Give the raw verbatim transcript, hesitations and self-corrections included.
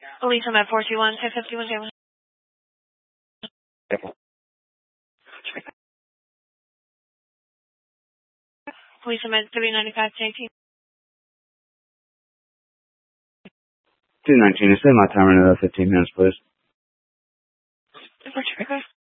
Police, I'm at four two one, five five one, zero. Police, I'm at three ninety-five, nineteen. two nineteen, extend my timer another fifteen minutes, please. What's your record?